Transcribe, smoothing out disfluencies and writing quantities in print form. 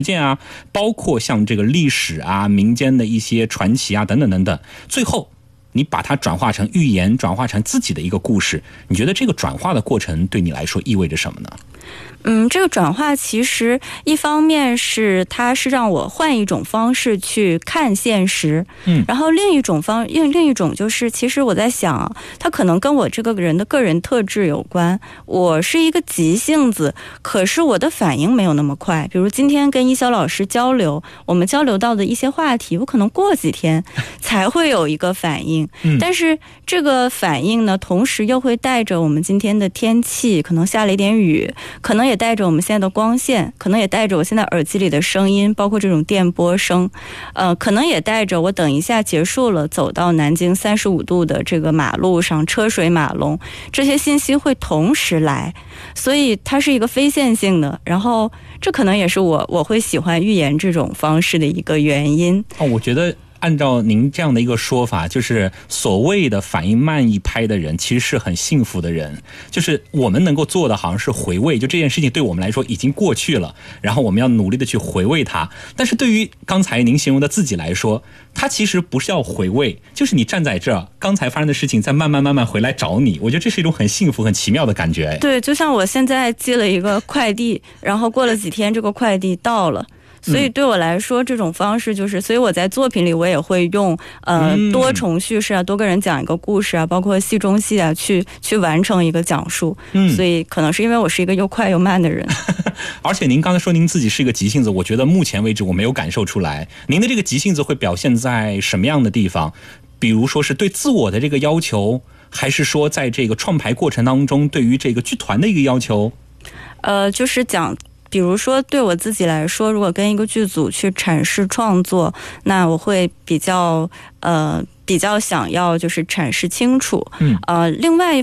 件啊，包括像这个历史啊、民间的一些传奇啊等等等等，最后你把它转化成寓言，转化成自己的一个故事，你觉得这个转化的过程对你来说意味着什么呢？ 这个转化其实一方面是它是让我换一种方式去看现实，然后另一种就是其实我在想，它可能跟我这个人的个人特质有关。我是一个急性子，可是我的反应没有那么快。比如今天跟一小老师交流，我们交流到的一些话题，我可能过几天才会有一个反应，但是这个反应呢，同时又会带着我们今天的天气，可能下了一点雨，可能也带着我们现在的光线，可能也带着我现在耳机里的声音，包括这种电波声，可能也带着我等一下结束了走到南京35度的这个马路上车水马龙，这些信息会同时来，所以它是一个非线性的。然后这可能也是我会喜欢寓言这种方式的一个原因。 我觉得按照您这样的一个说法，就是所谓的反应慢一拍的人其实是很幸福的人，就是我们能够做的好像是回味，就这件事情对我们来说已经过去了，然后我们要努力的去回味它。但是对于刚才您形容的自己来说，它其实不是要回味，就是你站在这儿，刚才发生的事情再慢慢回来找你，我觉得这是一种很幸福很奇妙的感觉。 对，就像我现在寄了一个快递，然后过了几天这个快递到了，所以对我来说这种方式就是，所以我在作品里我也会用多重叙事啊，多个人讲一个故事啊，包括戏中戏啊，去完成一个讲述。所以可能是因为我是一个又快又慢的人。 而且您刚才说您自己是一个急性子，我觉得目前为止我没有感受出来，您的这个急性子会表现在什么样的地方？比如说是对自我的这个要求，还是说在这个创排过程当中对于这个剧团的一个要求？ 就是讲，比如说对我自己来说，如果跟一个剧组去阐释创作，那我会比较想要就是阐释清楚。另外一